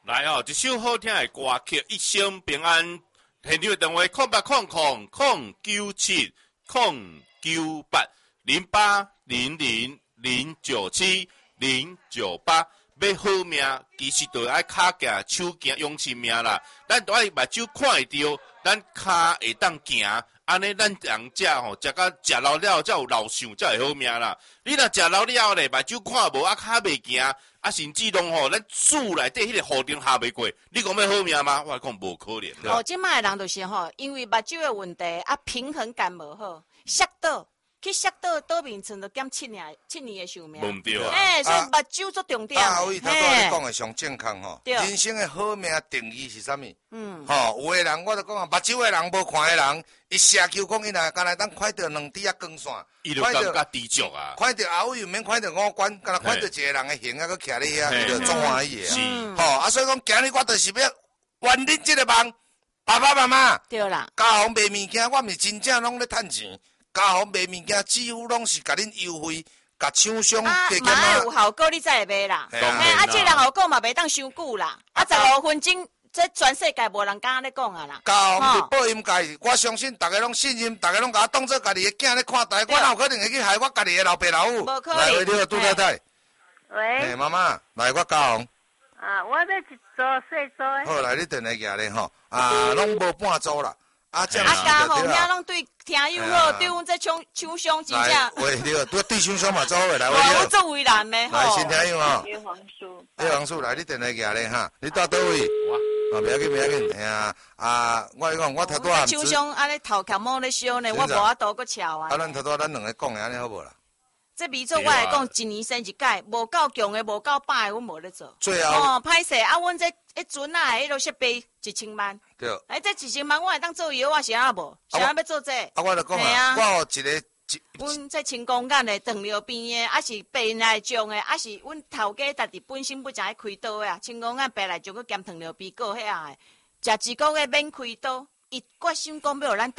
来哦，一首好听的歌曲《一生平安》。现场的电话0800-097-098，要好命，其实就爱脚行、手行、用心命啦。咱都爱目睭看会到，咱脚会当行，安尼咱人食吼，食到食老了才有老相，才会好命啦。你若食老了咧，目睭看无，啊脚袂行，啊甚至拢吼，咱厝内底迄个雨灯下袂过，你讲要好命吗？我讲无可能。 哦，即摆的人就是吼，因为目睭的问题，啊平衡感无好，摔倒。去摔倒面床就减7年的寿命。 无对啊。 所以目睭足重点。 阿伟头拄仔你讲的上健康吼，人生的好命定义是啥物？有的人我就讲啊，目睭的人无看的人，伊射球讲伊若干来当看到2支光线， 伊就感觉知足啊。 看到阿伟又免看到5官，干那看到一个人的形啊，佮徛咧遐，伊就总欢喜的。所以讲今日我就是要圆恁这个梦，爸爸妈妈。 对啦。 家红卖物件，我毋是真正拢咧趁钱。家红卖物件，几乎拢是甲恁优惠，甲厂商加减嘛有效果，你才会买啦。这个效果嘛袂当伤久啦。15分钟，这全世界无人敢咧讲啊啦。 家红是保险界，我相信大家拢信任，大家拢甲我当做家己的囝咧看待，我哪有可能会去害我家己的老爸老母？ 无可能。 来，你好，杜太太。 喂。 妈妈，来，我家红。 我要一组细组的。 好，来，你电话举咧吼，拢无半组啦。 家吼，遐拢对听友好，对阮这厂商真正。 喂，对厂商嘛做好来。 我做为难的吼。 来，新听友吼。 叶黄素。 叶黄素，来，你电话举咧哈，你到倒位？不要紧，不要紧，我讲，我头拄仔。 厂商安尼头壳摸咧烧呢，我无法度搁巧啊。 咱头拄仔咱两个讲的安尼好无啦？ 这比作我来讲，1年生一届，无够强的，无够百的，阮无咧做。 最后。 歹势啊！阮这迄阵啊，迄落设备1000万。 对。 这1000万我会当做药啊，是啊无？是啊要做这？ 我就讲啊，我有一个。 阮这青光眼的、糖尿病的，还是白内障的，还是阮头家家己本身不正爱开刀的啊？青光眼、白内障佮兼糖尿病，个遐个，食1个月免开刀，伊决心讲要互咱。